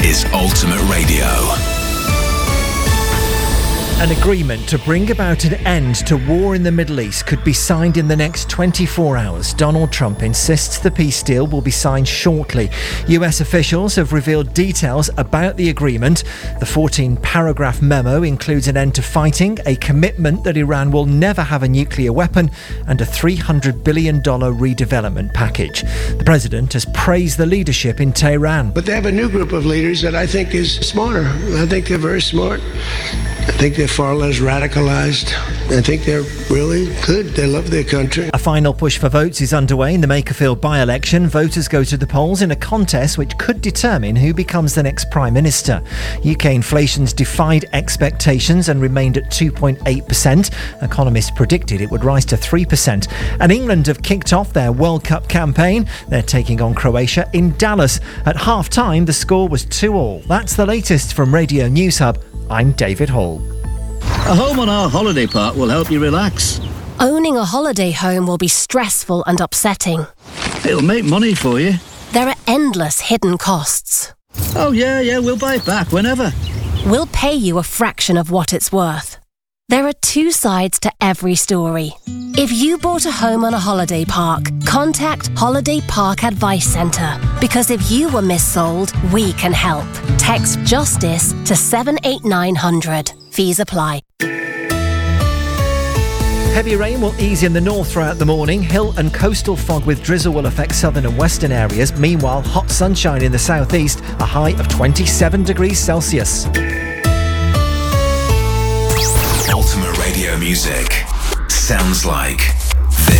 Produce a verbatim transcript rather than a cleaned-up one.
is Ultimate Radio. An agreement to bring about an end to war in the Middle East could be signed in the next twenty-four hours. Donald Trump insists the peace deal will be signed shortly. U S officials have revealed details about the agreement. The fourteen-paragraph memo includes an end to fighting, a commitment that Iran will never have a nuclear weapon, and a three hundred billion dollars redevelopment package. The president has praised the leadership in Tehran. But they have a new group of leaders that I think is smarter. I think they're very smart. I think they're far less radicalized. I think they're really good. They love their country. A final push for votes is underway in the Makerfield by-election. Voters go to the polls in a contest which could determine who becomes the next Prime Minister. U K inflation's defied expectations and remained at two point eight percent. Economists predicted it would rise to three percent. And England have kicked off their World Cup campaign. They're taking on Croatia in Dallas. At half-time, the score was two all. That's the latest from Radio News Hub. I'm David Hall. A home on our holiday park will help you relax. Owning a holiday home will be stressful and upsetting. It'll make money for you. There are endless hidden costs. Oh yeah, yeah, we'll buy it back whenever. We'll pay you a fraction of what it's worth. There are two sides to every story. If you bought a home on a holiday park, contact Holiday Park Advice Centre. Because if you were missold, we can help. Text JUSTICE to seven eight nine hundred. Fees apply. Heavy rain will ease in the north throughout the morning. Hill and coastal fog with drizzle will affect southern and western areas. Meanwhile, hot sunshine in the southeast, a high of twenty-seven degrees Celsius. Ultimate Radio music sounds like